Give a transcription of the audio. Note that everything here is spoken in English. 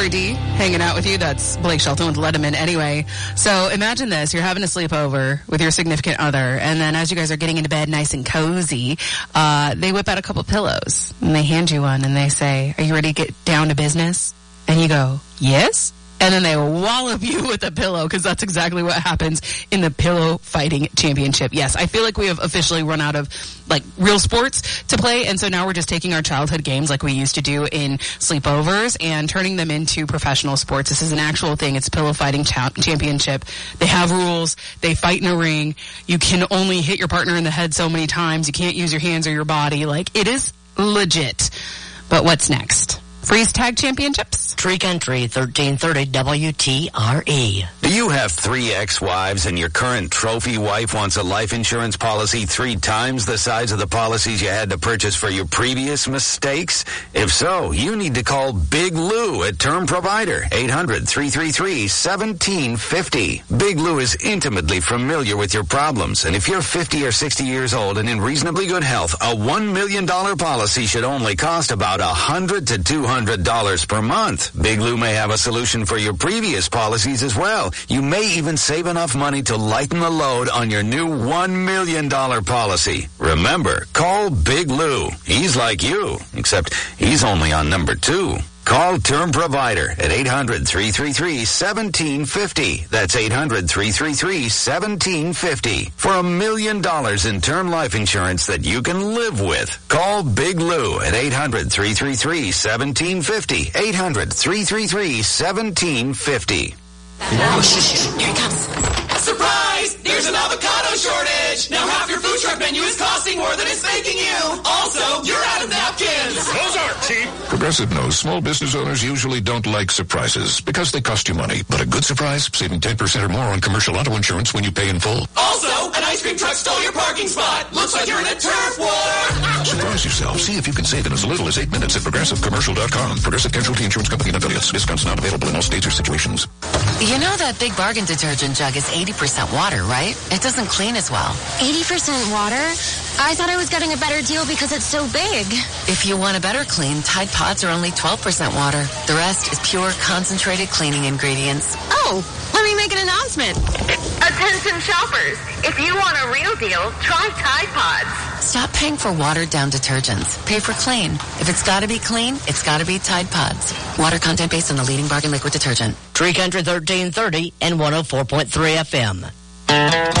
Lori D hanging out with you. That's Blake Shelton with Letterman anyway. So imagine this. You're having a sleepover with your significant other, and then as you guys are getting into bed nice and cozy, they whip out a couple pillows, and they hand you one, and they say, are you ready to get down to business? And you go, yes? And then they wallop you with a pillow, because that's exactly what happens in the pillow fighting championship. Yes, I feel like we have officially run out of, like, real sports to play, and so now we're just taking our childhood games like we used to do in sleepovers and turning them into professional sports. This is an actual thing. It's pillow fighting championship. They have rules. They fight in a ring. You can only hit your partner in the head so many times. You can't use your hands or your body. Like, it is legit. But what's next? Freeze Tag Championships? Tree Country, 1330 WTRE. Do you have 3 ex-wives and your current trophy wife wants a life insurance policy 3 times the size of the policies you had to purchase for your previous mistakes? If so, you need to call Big Lou at Term Provider, 800-333-1750. Big Lou is intimately familiar with your problems, and if you're 50 or 60 years old and in reasonably good health, a $1 million policy should only cost about $100 to $200 per month. Big Lou may have a solution for your previous policies as well. You may even save enough money to lighten the load on your new $1 million policy. Remember, call Big Lou. He's like you, except he's only on number 2. Call Term Provider at 800-333-1750. That's 800-333-1750 for $1 million in term life insurance that you can live with. Call Big Lou at 800-333-1750. 800-333-1750. Here he comes. Surprise! There's an avocado shortage! Now half your food truck menu is costing more than it's making you! Also, you're out of napkins! Those aren't cheap! Progressive knows small business owners usually don't like surprises because they cost you money. But a good surprise, saving 10% or more on commercial auto insurance when you pay in full. Also, an ice cream truck stole your parking spot! Looks like you're in a turf war! Surprise yourself. See if you can save in as little as 8 minutes at ProgressiveCommercial.com. Progressive Casualty Insurance Company and affiliates. Discounts not available in all states or situations. You know that Big Bargain detergent jug is 80% water, right? It doesn't clean as well. 80% water? I thought I was getting a better deal because it's so big. If you want a better clean, Tide Pods are only 12% water. The rest is pure, concentrated cleaning ingredients. Oh, let me make an announcement. Attention shoppers, if you want a real deal, try Tide Pods. Stop paying for watered-down detergents. Pay for clean. If it's got to be clean, it's got to be Tide Pods. Water content based on the leading bargain liquid detergent. Tree Country 1330 and 104.3 FM.